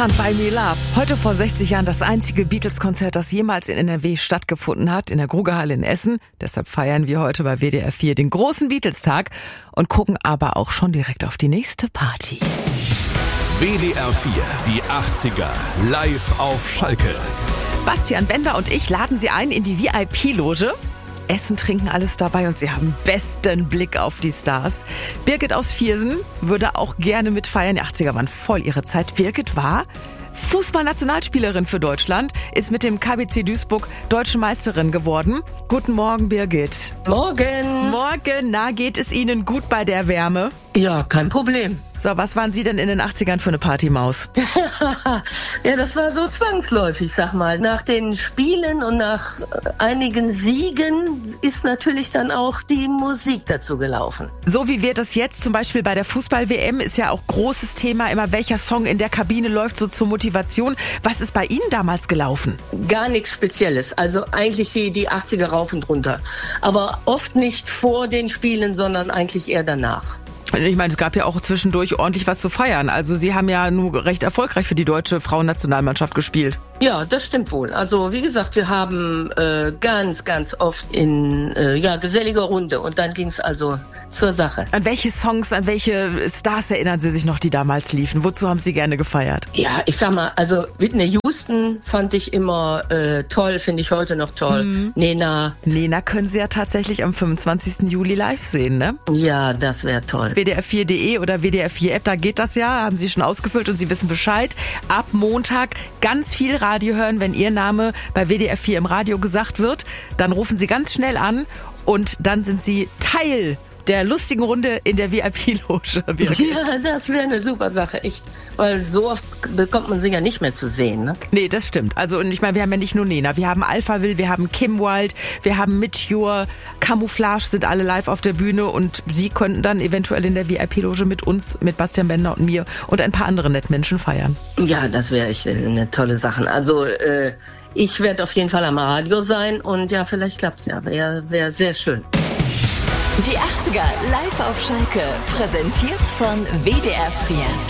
Can't Buy Me Love. Heute vor 60 Jahren das einzige Beatles-Konzert, das jemals in NRW stattgefunden hat, in der Grugehalle in Essen. Deshalb feiern wir heute bei WDR 4 den großen Beatles-Tag und gucken aber auch schon direkt auf die nächste Party. WDR 4, die 80er, live auf Schalke. Bastian Bender und ich laden Sie ein in die VIP-Loge. Essen, trinken, alles dabei und Sie haben besten Blick auf die Stars. Birgit aus Viersen würde auch gerne mitfeiern. Die 80er waren voll ihre Zeit. Birgit war Fußballnationalspielerin für Deutschland, ist mit dem KBC Duisburg Deutsche Meisterin geworden. Guten Morgen, Birgit. Morgen. Morgen, na, geht es Ihnen gut bei der Wärme? Ja, kein Problem. So, was waren Sie denn in den 80ern für eine Partymaus? Ja, das war so zwangsläufig, sag mal. Nach den Spielen und nach einigen Siegen ist natürlich dann auch die Musik dazu gelaufen. So wie wir das jetzt zum Beispiel bei der Fußball-WM ist ja auch großes Thema immer, welcher Song in der Kabine läuft so zur Motivation. Was ist bei Ihnen damals gelaufen? Gar nichts Spezielles. Also eigentlich die 80er rauf und runter. Aber oft nicht vor den Spielen, sondern eigentlich eher danach. Ich meine, es gab ja auch zwischendurch ordentlich was zu feiern. Also Sie haben ja nur recht erfolgreich für die deutsche Frauennationalmannschaft gespielt. Ja, das stimmt wohl. Also wie gesagt, wir haben ganz oft in geselliger Runde und dann ging es also zur Sache. An welche Songs, an welche Stars erinnern Sie sich noch, die damals liefen? Wozu haben Sie gerne gefeiert? Ja, ich sag mal, also Whitney Houston fand ich immer toll, finde ich heute noch toll. Nena können Sie ja tatsächlich am 25. Juli live sehen, ne? Ja, das wäre toll. WDR4.de oder WDR4-App, da geht das ja, haben Sie schon ausgefüllt und Sie wissen Bescheid. Ab Montag ganz viel Radio hören, wenn Ihr Name bei WDR 4 im Radio gesagt wird. Dann rufen Sie ganz schnell an und dann sind Sie Teil der lustigen Runde in der VIP-Loge. Ja, das wäre eine super Sache. Weil so oft bekommt man sie ja nicht mehr zu sehen, ne? Nee, das stimmt. Also, und ich meine, wir haben ja nicht nur Nena, wir haben Alphaville, wir haben Kim Wilde, wir haben Meteor, Camouflage sind alle live auf der Bühne und Sie könnten dann eventuell in der VIP-Loge mit uns, mit Bastian Bender und mir und ein paar anderen netten Menschen feiern. Ja, das wäre echt eine tolle Sache. Also, ich werde auf jeden Fall am Radio sein und ja, vielleicht klappt's ja. Wäre sehr schön. Die 80er live auf Schalke, präsentiert von WDR 4.